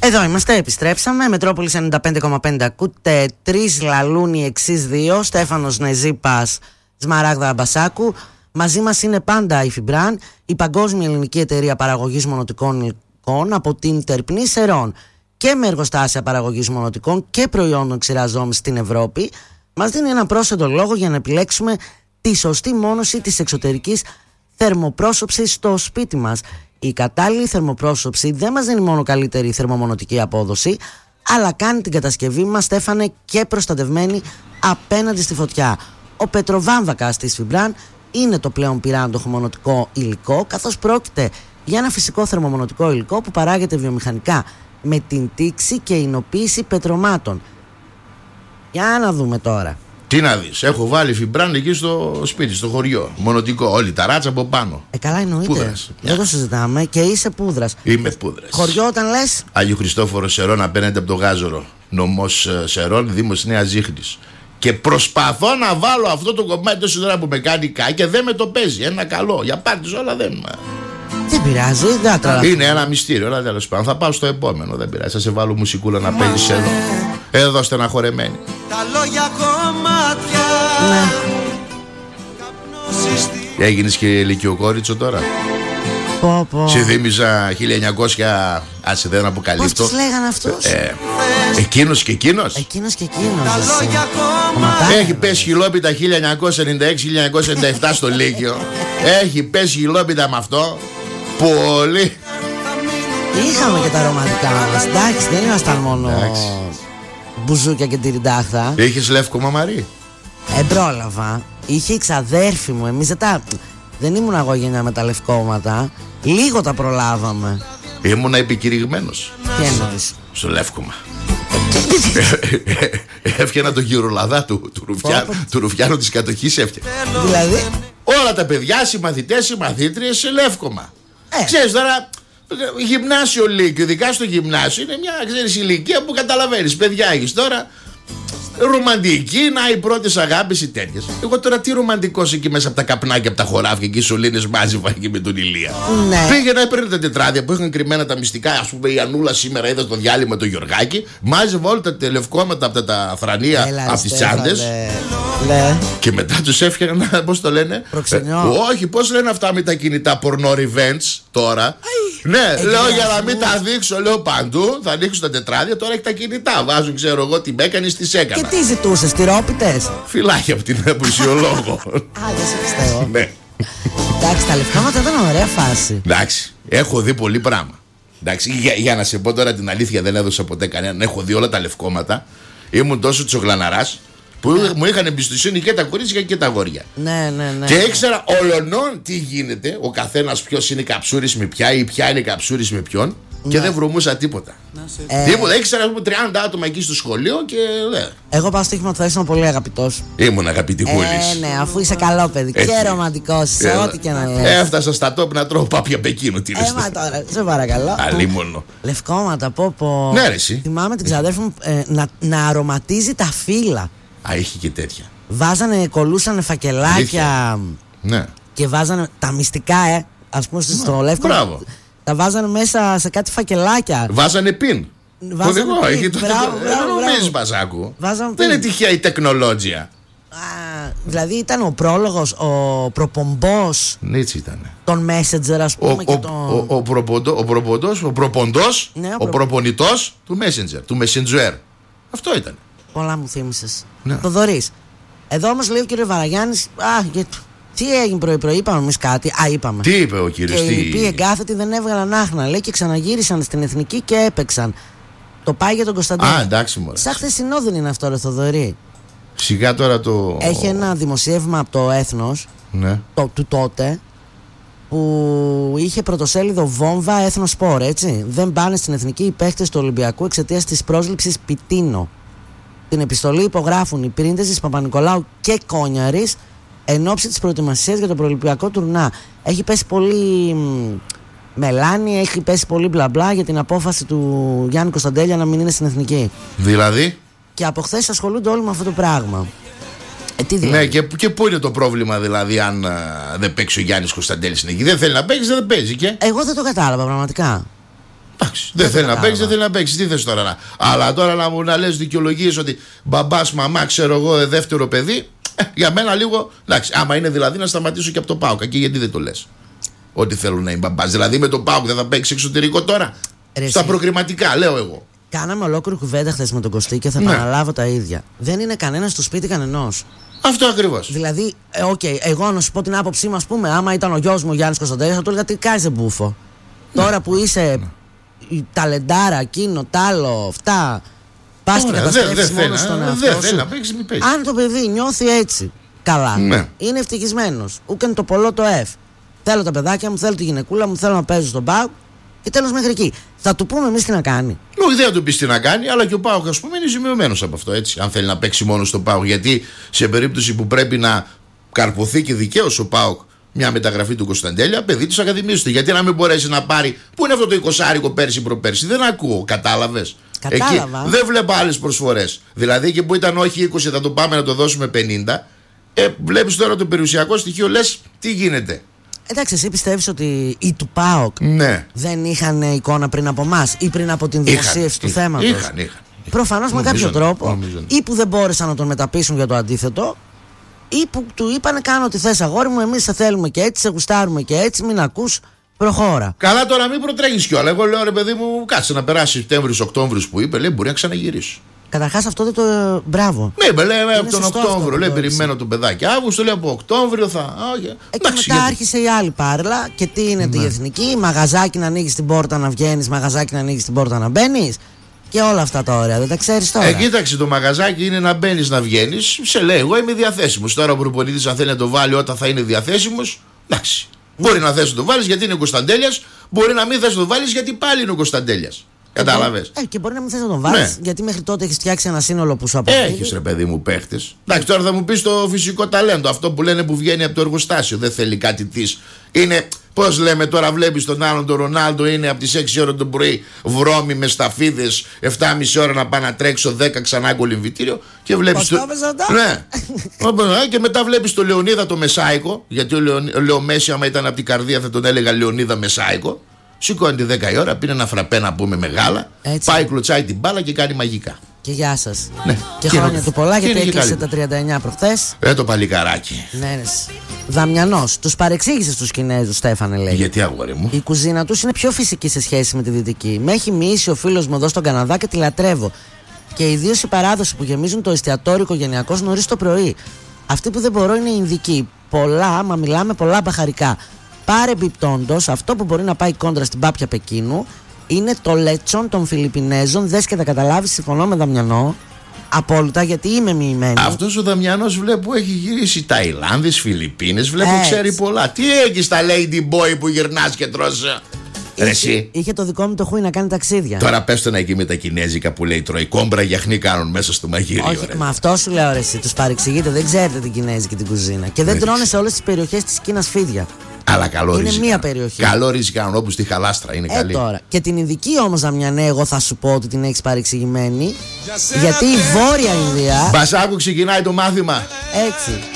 Εδώ είμαστε, επιστρέψαμε. Μετρόπολης 95,5 ακούτε. 3 λαλούνι εξής 2. Στέφανος Νεζίπας, Σμαράγδα Αμπασάκου. Μαζί μας είναι πάντα η Φιμπράν, η παγκόσμια ελληνική εταιρεία παραγωγής μονοτικών υλικών από την Τερπνή Σερών, και με εργοστάσια παραγωγής μονοτικών και προϊόντων ξηράς ζώμης στην Ευρώπη. Μας δίνει ένα πρόσθετο λόγο για να επιλέξουμε τη σωστή μόνωση της εξωτερικής θερμοπρόσωψης στο σπίτι μας. Η κατάλληλη θερμοπρόσωψη δεν μας δίνει μόνο καλύτερη θερμομονωτική απόδοση, αλλά κάνει την κατασκευή μας, Στέφανε, και προστατευμένη απέναντι στη φωτιά. Ο πετροβάμβακας της Φιμπράν είναι το πλέον πυράντοχο μονοτικό υλικό, καθώς πρόκειται για ένα φυσικό θερμομονωτικό υλικό που παράγεται βιομηχανικά με την τήξη και εινοποίηση πετρωμάτων. Για να δούμε τώρα. Τι να δεις, έχω βάλει Φιμπράν εκεί στο σπίτι, στο χωριό. Μονοτικό, όλη τα ράτσα από πάνω. Καλά εννοείται. Πούδρας. Δεν το συζητάμε, και είσαι Πούδρας. Είμαι Πούδρας. Χωριό όταν λες? Άγιο Χριστόφορο Σερών, απέναντι από το Γάζορο. Νομός Σερών, Δήμος Νέας Ζήχνης. Και προσπαθώ να βάλω αυτό το κομμάτι τόση ώρα που με κάνει και δεν με το παίζει. Ένα καλό. Για πάρτι όλα δεν. Δεν πειράζει, δεν τραβά. Είναι ένα μυστήριο, αλλά τέλος πάντων. Θα πάω στο επόμενο, δεν πειράζει. Θα σε βάλω μουσικούλα να παίζει εδώ. Εδώ στεναχωρεμένη. Τα λόγια κομμάτια. Ναι. Έγινες και ηλικιοκόριτσο τώρα. Πω. Σε θύμιζα 1900. Άσε δεν αποκαλύπτω. Πώς τους λέγανε αυτούς? Εκείνος και εκείνος. Εκείνος και εκείνος. Τα λόγια κομμάτια. Έχει πέσει χιλόπιτα 1996-1997 στο Λύκειο. Έχει πέσει χιλόπιτα με αυτό. Πολύ. Είχαμε και τα ρομαντικά μας. Εντάξει, δεν ήμασταν μόνο μπουζούκια και τυριντάχτα. Είχες Λεύκομα Μαρή? Πρόλαβα. Είχε η ξαδέρφη μου. Εμείς δεν ήμουν εγώ γενιά με τα λευκόματα. Λίγο τα προλάβαμε. Ήμουνα επικηρυγμένος. Τι εννοείς? Στο Λεύκομα. Έφτιανα το γυρολαδά του Ρουφιάνου της κατοχής. Έφτιανα. Δηλαδή όλα τα παιδιά, συμμαθητές, συμμαθήτριες σε Λεύκομα. Ξέρεις τώρα, γυμνάσιο Λύκειο, ειδικά στο γυμνάσιο, είναι μια, ξέρεις, ηλικία που καταλαβαίνεις. Παιδιά έχεις τώρα, ρομαντική, να οι πρώτες αγάπες ή τέτοιες. Εγώ τώρα τι ρομαντικός εκεί μέσα από τα καπνάκια, από τα χωράφια και οι σωλήνες μάζευα εκεί με τον Ηλία. Ναι. Πήγαινα, έπαιρνε τα τετράδια που είχαν κρυμμένα τα μυστικά. Ας πούμε η Ανούλα σήμερα είδα στο διάλειμμα το Γιωργάκη. Μάζευα όλα τα τηλευκόματα από τα φρανία, από τις τσάντες. Ναι. Και μετά τους έφτιανα, πώς το λένε? Όχι, πώς λένε αυτά με τα κινητά, πορνό revenge τώρα. Ναι, λέω για να μην τα δείξω, λέω παντού. Θα ανοίξω τα τετράδια, τώρα έχει τα κινητά. Βάζουν, ξέρω εγώ, τι με έκανες, τι έκανα. Και τι ζητούσες, τυρόπιτες? Φυλάκια από την απουσιολόγο. Δεν σε πιστεύω. Ναι. Εντάξει, τα λευκόματα ήταν ωραία φάση. Εντάξει, έχω δει πολύ πράγμα. Εντάξει, για να σε πω τώρα την αλήθεια, δεν έδωσα ποτέ κανέναν. Έχω δει όλα τα λευκόματα. Ήμουν τόσο τσογλαναράς που μου είχαν εμπιστοσύνη και τα κορίτσια και τα αγόρια. Ναι. Και ήξερα ολονών τι γίνεται, ο καθένας ποιος είναι καψούρης με ποια ή ποια είναι καψούρης με ποιον. Και δεν βρωμούσα τίποτα. Τίποτα. Ήξερα 30 άτομα εκεί στο σχολείο και. Εγώ πάω στο στοίχημα ότι θα ήσουν πολύ αγαπητός. Ήμουν αγαπητικούλης. Ναι, αφού είσαι καλό παιδί και ρομαντικός, σε ό,τι και να λες. Έφτασα στα τόπ να τρώω πάπια Πεκίνου. Τι λες? Μα τώρα, σε παρακαλώ. Αλίμονο. Λευκόματα, πω. Ναι, ρε, εσύ. Θυμάμαι την ξαδέρφη μου να αρωματίζει τα φύλλα. Α, είχε και τέτοια. Κολλούσανε φακελάκια. Ναι. Και βάζανε τα μυστικά, ας πούμε, στο Λεύκο. Μπράβο. Τα βάζανε μέσα σε κάτι φακελάκια. Βάζανε πιν. Βάζανε πιν. Δεν νομίζεις, Μπαζάκου. Δεν είναι τυχαία η τεχνολόγια. Δηλαδή ήταν ο πρόλογος, ο προπομπός. Έτσι ήταν. Τον Messenger, ας πούμε. Ο προπονητός του Messenger. Του Messenger. Αυτό ήταν. Πολλά μου θύμισες. Το Θοδωρής. Εδώ όμως λέει ο κύριος Βαραγιάννης. Τι έγινε πρωί-πρωί, είπαμε εμείς κάτι. Είπαμε. Τι είπε ο κύριος? Και οι οποίοι εγκάθετοι δεν έβγαλαν άχνα, λέει, και ξαναγύρισαν στην Εθνική και έπαιξαν. Το πάει για τον Κωνσταντίνο. Εντάξει, μωρέ. Σαν χθεσινό δεν είναι αυτό, ρε Θοδωρή? Σιγά τώρα το. Έχει ένα δημοσίευμα από το Έθνος, ναι. του τότε, που είχε πρωτοσέλιδο βόμβα Έθνος Σπορ, έτσι. Δεν πάνε στην Εθνική οι παίχτες του Ολυμπιακού εξαιτίας της πρόσληψης Πιτίνο. Την επιστολή υπογράφουν οι πρίντεζης Παπα-Νικολάου και Κόνιαρης εν ώψη της προετοιμασίας για το προολυμπιακό τουρνά. Έχει πέσει πολύ μελάνη, έχει πέσει πολύ μπλα μπλα για την απόφαση του Γιάννη Κωνσταντέλια να μην είναι στην Εθνική. Δηλαδή? Και από χθες ασχολούνται όλοι με αυτό το πράγμα. Τι δηλαδή? Ναι, και πού είναι το πρόβλημα, δηλαδή, αν δεν παίξει ο Γιάννης Κωνσταντέλης στην Εθνική? Δεν θέλει να παίξει, δεν παίζει και. Εγώ δεν το κατάλαβα πραγματικά. Εντάξει. Δεν θέλει να παίξει, δεν θέλει να παίξει. Τι θες τώρα να. Αλλά τώρα να λες δικαιολογίες ότι μπαμπάς, μαμά, ξέρω εγώ, δεύτερο παιδί. Για μένα λίγο. Εντάξει, άμα είναι δηλαδή να σταματήσω και από το ΠΑΟΚ. Και γιατί δεν το λες? Ότι θέλουν να είναι μπαμπάς. Δηλαδή με το ΠΑΟΚ δεν θα παίξει εξωτερικό τώρα. Στα προκριματικά, λέω εγώ. Κάναμε ολόκληρη κουβέντα χθες με τον Κωστή και θα επαναλάβω τα ίδια. Δεν είναι κανένα στο σπίτι κανενός. Αυτό ακριβώς. Δηλαδή, εγώ να σου πω την άποψή μου, ας πούμε, άμα ήταν ο γιος μου ο Γιάννης Κωνσταντέλιας, θα του έλεγα τι κάνεις μπούφο. Τώρα που είσαι ταλεντάρα, εκείνο, τ' άλλο, αυτά. Πας και καταστρέφεις μόνο στον εαυτό σου. Αν το παιδί νιώθει έτσι, καλά. Είναι ευτυχισμένος. Ούκεν το πολλό το F. Θέλω τα παιδάκια μου, θέλω τη γυναικούλα μου, θέλω να παίζω στον ΠΑΟΚ. Και τέλος μέχρι εκεί. Θα του πούμε εμείς τι να κάνει. Όχι, δεν θα του πεις τι να κάνει, αλλά και ο ΠΑΟΚ, ας πούμε, είναι ζημιωμένος από αυτό. Έτσι. Αν θέλει να παίξει μόνο στον ΠΑΟΚ. Γιατί σε περίπτωση που πρέπει να καρποθεί και δικαίως ο ΠΑΟΚ μια μεταγραφή του Κωνσταντέλια, παιδί της Ακαδημίας του. Γιατί να μην μπορέσει να πάρει. Πού είναι αυτό το 20άρικο πέρσι προπέρσι? Δεν ακούω, κατάλαβες? Κατάλαβα. Εκεί δεν βλέπω άλλες προσφορές. Δηλαδή και που ήταν όχι 20, θα το πάμε να το δώσουμε 50. Βλέπεις τώρα το περιουσιακό στοιχείο, λες τι γίνεται. Εντάξει, εσύ πιστεύεις ότι οι του ΠΑΟΚ δεν είχαν εικόνα πριν από εμάς ή πριν από την δημοσίευση του θέματος? Είχαν. Προφανώς με κάποιο τρόπο. Ή που δεν μπόρεσαν να τον μεταπείσουν για το αντίθετο, ή που του είπανε κάνω ό,τι θες αγόρι μου, εμείς σε θέλουμε και έτσι, σε γουστάρουμε και έτσι, μην ακούς, προχώρα. Καλά, τώρα μην προτρέχεις κιόλα. Εγώ λέω ρε παιδί μου, κάτσε να περάσει Σεπτέμβριος-Οκτώβριος που είπε, λέει μπορεί να ξαναγυρίσει. Καταρχάς αυτό δεν το. Μπράβο. Ναι, λέει από τον Οκτώβριο. Λέει περιμένω τον παιδάκι. Αύγουστο λέει από Οκτώβριο θα. Και μετά άρχισε η άλλη πάρλα. Και τι είναι η εθνική? Μαγαζάκι να ανοίγει την πόρτα να βγαίνει, μαγαζάκι να ανοίγει την πόρτα να μπαίνει. Και όλα αυτά τα ωραία. Δεν τα ξέρεις τώρα? Κοίταξε, το μαγαζάκι είναι να μπαίνει να βγαίνει. Σε λέει, εγώ είμαι διαθέσιμος. Τώρα ο προπονητής, αν θέλει να το βάλει όταν θα είναι διαθέσιμος, εντάξει. Μπορεί να θες να το βάλεις γιατί είναι ο Κωνσταντέλιας. Μπορεί να μην θες να το βάλεις γιατί πάλι είναι ο Κωνσταντέλιας. Κατάλαβες. Και μπορεί να μην θες να τον βάλεις γιατί μέχρι τότε έχεις φτιάξει ένα σύνολο που σου αποφύγει. Έχεις ρε παιδί μου παίχτες. Εντάξει, τώρα θα μου πεις το φυσικό ταλέντο. Αυτό που λένε που βγαίνει από το εργοστάσιο. Δεν θέλει κάτι της. Είναι, πώς λέμε τώρα, βλέπεις τον άλλον τον Ρονάλντο, είναι από τις 6 ώρα το πρωί βρώμη με σταφίδες, 7,5 ώρα να πάει να τρέξω 10 ξανά κολυμβητήριο και βλέπεις. Ναι. Και μετά βλέπεις το Λεωνίδα το Μεσάικο. Γιατί ο Λεω Μέση, άμα ήταν από την καρδία, θα τον έλεγα Λεωνίδα Μεσάικο. Σηκώνει τη 10 η ώρα, πίνει ένα φραπέ να πούμε μεγάλα. Έτσι. Πάει, κλωτσάει την μπάλα και κάνει μαγικά. Και γεια σας. Ναι. Και χρόνια του πολλά, γιατί έκλεισε τα 39 προχθές. Το παλικαράκι. Ναι, Δαμιανός. Τους παρεξήγησε τους Κινέζους, Στέφανε, λέει. Γιατί, αγόρι μου? Η κουζίνα τους είναι πιο φυσική σε σχέση με τη δυτική. Με έχει μοιήσει ο φίλος μου εδώ στον Καναδά και τη λατρεύω. Και ιδίως η παράδοση που γεμίζουν το εστιατόριο οικογενειακώς νωρίς το πρωί. Αυτή που δεν μπορώ είναι η Ινδική. Πολλά, μα μιλάμε πολλά μπαχαρικά. Παρεμπιπτόντως, αυτό που μπορεί να πάει κόντρα στην πάπια Πεκίνου είναι το λέτσον των Φιλιππινέζων. Δες και θα καταλάβεις, συμφωνώ με Δαμιανό απόλυτα, γιατί είμαι μοιημένη. Αυτός ο Δαμιανός βλέπω έχει γυρίσει Ταϊλάνδης, Φιλιππίνες, βλέπω ξέρει πολλά. Τι έχεις τα lady boy που γυρνάς και τρως? Είχε το δικό μου το χούι να κάνει ταξίδια. Τώρα πες το να εκεί με τα κινέζικα που λέει τρώει κόμπρα γιαχνί κάνουν μέσα στο μαγείριο. Όχι, μα αυτό σου λέω ρε εσύ. Τους παρεξηγείτε, δεν ξέρετε την κινέζικη την κουζίνα. Και δεν τρώνε σε όλες τις περιοχές της Κίνας φίδια. Αλλά καλό ρύζι. Είναι μία περιοχή. Καλό ρύζι κάνουν όπως στη Χαλάστρα. Είναι καλή. Τώρα. Και την Ινδική όμως, Δαμιανέ, εγώ θα σου πω ότι την έχεις παρεξηγημένη. Γιατί η Βόρεια Ινδία. Μπασάκου, ξεκινάει το μάθημα. Έτσι.